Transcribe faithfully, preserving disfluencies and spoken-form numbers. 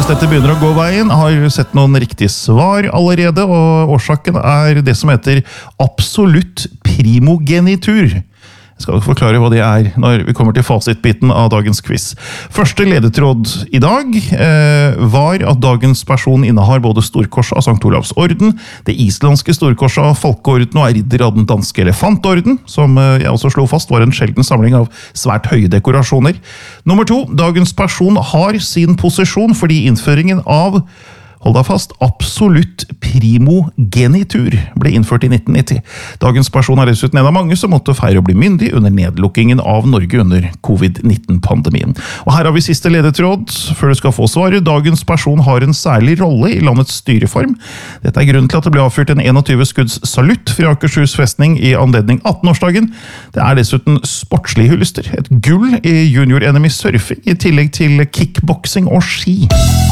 dette begynner å gå veien, har sett noen riktige svar allerede, og årsaken er det som heter absolutt primogenitur. Jeg skal forklare hva det er når vi kommer til fasitbiten av dagens quiz. Første ledetråd i dag eh, var at dagens person innehar både storkorset av Sankt Olavs orden, det islandske storkorset av Folkeorden og er ridder av den danske elefantorden, som eh, jeg også slo fast var en sjelden samling av svært høye dekorasjoner. Nummer to, dagens person har sin posisjon fordi innføringen av hold deg fast, absolutt primogenitur ble innført i nitten nitti. Dagens person er dessuten en av mange som måtte feire å bli myndig under nedlukkingen av Norge under covid nitten-pandemien. Og her har vi siste ledetråd, før du skal få svaret. Dagens person har en særlig rolle i landets styreform. Dette er grunnen til at det ble avfyrt en enogtyve skudds salutt fra Akershus festning i anledning attenårsdagen. Det er dessuten sportslige hyllester, et gull i junior-N M i surfing, i tillegg til kickboksing og ski.